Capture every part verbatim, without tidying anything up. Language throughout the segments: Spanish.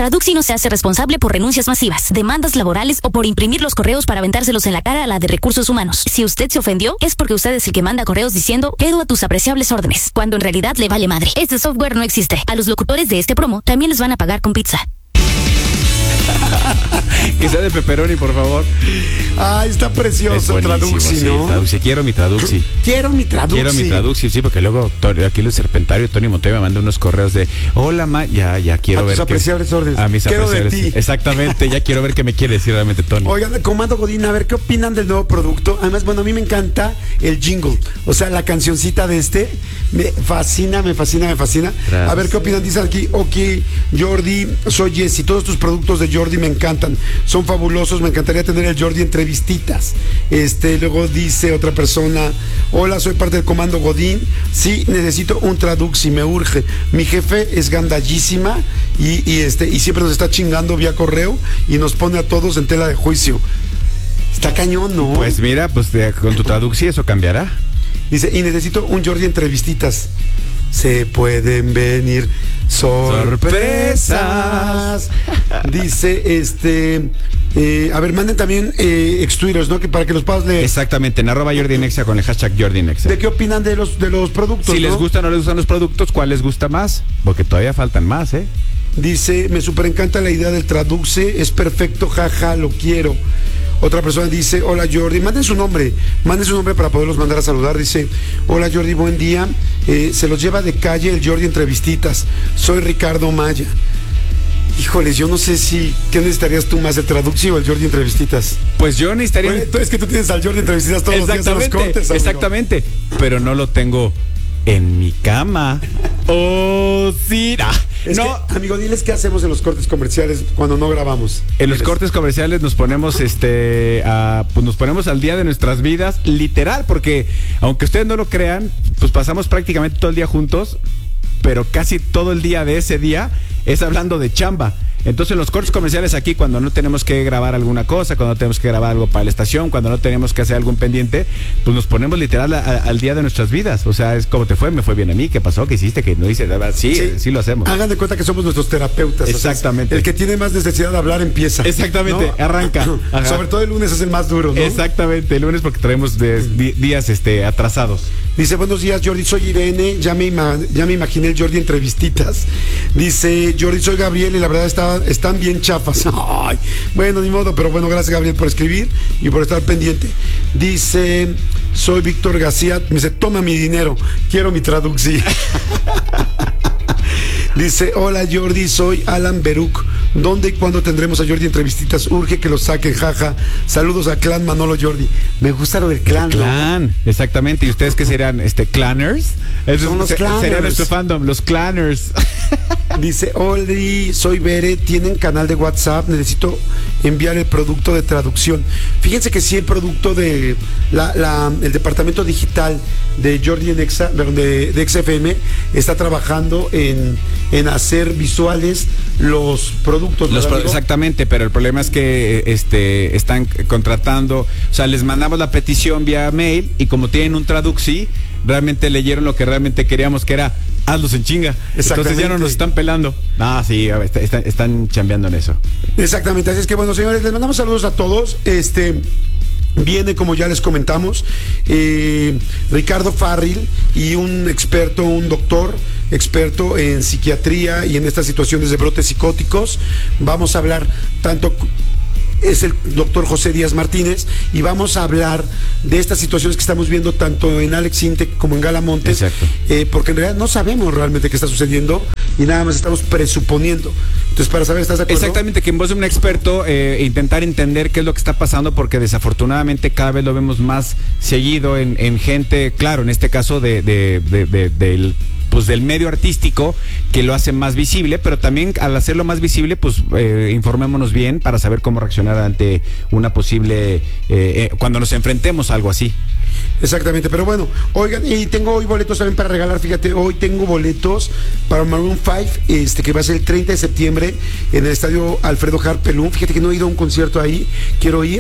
Traduxi no se hace responsable por renuncias masivas, demandas laborales o por imprimir los correos para aventárselos en la cara a la de Recursos Humanos. Si usted se ofendió, es porque usted es el que manda correos diciendo quedo a tus apreciables órdenes, cuando en realidad le vale madre. Este software no existe. A los locutores de este promo también les van a pagar con pizza. Que sea de pepperoni, por favor. Ay, está precioso Traduxi, sí, ¿no? Traduxi. Quiero mi Traduxi. Quiero mi Traduxi. Quiero mi Traduxi, sí, porque luego aquí el Serpentario, Tony Montoya, me manda unos correos de hola, ma, ya, ya quiero a ver. Tus apreciables que, órdenes. A mis quiero apreciables. de ti. Exactamente, ya quiero ver qué me quiere decir realmente Tony. Oigan, Comando Godín, a ver qué opinan del nuevo producto. Además, bueno, a mí me encanta el jingle. O sea, la cancioncita de este. Me fascina, me fascina, me fascina. Gracias. A ver qué opinan. Dicen aquí, ok, Jordi, soy Jessy. Todos tus productos de Jordi me encantan. Son fabulosos. Me encantaría tener el Jordi entrevistitas. Este, luego dice otra persona, hola, soy parte del Comando Godín. Sí, necesito un Traduxi, me urge. Mi jefe es gandallísima y, y este, y siempre nos está chingando vía correo y nos pone a todos en tela de juicio. Está cañón, ¿no? Pues mira, pues de, con tu Traduxi eso cambiará. Dice, y necesito un Jordi entrevistitas. Se pueden venir sorpresas. Dice, este, eh, a ver, manden también eh, ex-twitters, ¿no? Que para que los puedas leer. Exactamente, en arroba Jordi Nexa con el hashtag Jordi Nexa. ¿De qué opinan de los, de los productos? Si ¿no? les gusta o no les gustan los productos, ¿cuál les gusta más? Porque todavía faltan más, ¿eh? Dice, me super encanta la idea del Traduxi, es perfecto, jaja, lo quiero. Otra persona dice, hola Jordi, manden su nombre, manden su nombre para poderlos mandar a saludar. Dice, hola Jordi, buen día, eh, se los lleva de calle el Jordi Entrevistitas, soy Ricardo Maya. Híjoles, yo no sé si, ¿qué necesitarías tú más, el Traduxi o el Jordi Entrevistitas? Pues yo necesitaría... Bueno, es que tú tienes al Jordi Entrevistitas todos los días en los cortes, amigo. Exactamente, pero no lo tengo en mi cama. Oh, sí. Ah, es no. que, amigo, diles qué hacemos en los cortes comerciales cuando no grabamos. En los cortes comerciales nos ponemos este a, pues nos ponemos al día de nuestras vidas, literal, porque aunque ustedes no lo crean, pues pasamos prácticamente todo el día juntos, pero casi todo el día de ese día es hablando de chamba. Entonces en los cortes comerciales aquí, cuando no tenemos que grabar alguna cosa, cuando no tenemos que grabar algo para la estación, cuando no tenemos que hacer algún pendiente, pues nos ponemos literal a, a, al día de nuestras vidas. O sea, es como te fue, me fue bien a mí, ¿qué pasó? ¿Qué hiciste? ¿Qué no hice? Sí, sí, sí lo hacemos. Hagan de cuenta que somos nuestros terapeutas. Exactamente. O sea, el que tiene más necesidad de hablar empieza. Exactamente, ¿no? Arranca. Ajá. Sobre todo el lunes es el más duro, ¿no? Exactamente, el lunes porque traemos de, di, días este, atrasados. Dice, buenos días Jordi, soy Irene, ya me, ima, ya me imaginé el Jordi entrevistitas. Dice, Jordi, soy Gabriel y la verdad está, están bien chafas. Ay, bueno, ni modo, pero bueno, gracias Gabriel por escribir y por estar pendiente. Dice, soy Víctor García, me dice, toma mi dinero, quiero mi Traduxi. Dice, hola Jordi, soy Alan Beruk. ¿Dónde y cuándo tendremos a Jordi entrevistitas? Urge que lo saquen, jaja. Saludos a Clan Manolo Jordi. Me gusta lo del clan, ¿no? Clan, exactamente. ¿Y ustedes qué serían? Este, ¿clanners? Esos son los se, clanners. Sería nuestro fandom, los clanners. Dice, Oli, soy Bere, tienen canal de WhatsApp, necesito enviar el producto de traducción. Fíjense que sí, el producto de la, la, el departamento digital de Jordi en Exa, de, de X F M está trabajando en, en hacer visuales los productos. Los pro exactamente, pero el problema es que este están contratando, o sea, les mandamos la petición vía mail y como tienen un Traduxi, realmente leyeron lo que realmente queríamos, que era hazlos en chinga. Entonces ya no nos están pelando. Ah, sí, está, está, están chambeando en eso. Exactamente, así es que bueno, señores, les mandamos saludos a todos. Este viene, como ya les comentamos, eh, Ricardo Farril y un experto, un doctor experto en psiquiatría y en estas situaciones de brotes psicóticos. Vamos a hablar tanto... es el doctor José Díaz Martínez y vamos a hablar de estas situaciones que estamos viendo tanto en Alex Intec como en Gala Montes. Exacto. Eh, porque en realidad no sabemos realmente qué está sucediendo y nada más estamos presuponiendo. Entonces, para saber, ¿estás de acuerdo? Exactamente, que en voz de un experto eh, intentar entender qué es lo que está pasando, porque desafortunadamente cada vez lo vemos más seguido en, en gente, claro, en este caso de, de, de, de, del pues del medio artístico, que lo hace más visible, pero también al hacerlo más visible, pues eh, informémonos bien para saber cómo reaccionar ante una posible, eh, eh, cuando nos enfrentemos a algo así. Exactamente, pero bueno, oigan, y tengo hoy boletos también para regalar, fíjate, hoy tengo boletos para Maroon cinco, este, que va a ser el treinta de septiembre en el estadio Alfredo Harpelún. Fíjate que no he ido a un concierto ahí, quiero ir,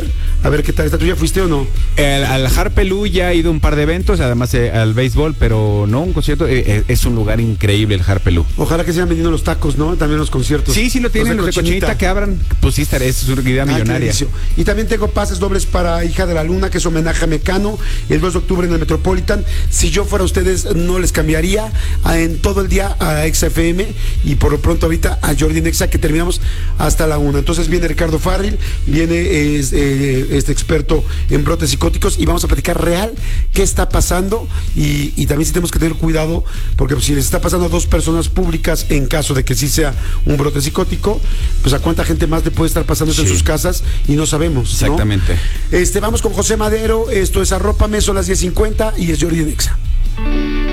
A ver qué tal está. ¿Tú ya fuiste o no? El, al Harpelú ya he ido a un par de eventos, además eh, al béisbol, pero no, un concierto, eh, eh, es un lugar increíble el Harpelú. Ojalá que sigan vendiendo los tacos, ¿no? También los conciertos. Sí, sí lo tienen, los de cochinita, cochinita que abran, pues sí, estaré, es una idea millonaria. Ah, y también tengo pases dobles para Hija de la Luna, que es homenaje a Mecano, el dos de octubre en el Metropolitan. Si yo fuera ustedes, no les cambiaría a, en todo el día a Exa F M y por lo pronto ahorita a Jordi Nexa, que terminamos hasta la una. Entonces viene Ricardo Farril, viene eh, eh, este experto en brotes psicóticos y vamos a platicar real qué está pasando y, y también sí tenemos que tener cuidado porque pues, si les está pasando a dos personas públicas en caso de que sí sea un brote psicótico, pues a cuánta gente más le puede estar pasando eso sí. en sus casas y no sabemos. Exactamente. ¿no? Este, vamos con José Madero, esto es Arrópame, son las diez cincuenta y es Jordi Nexa.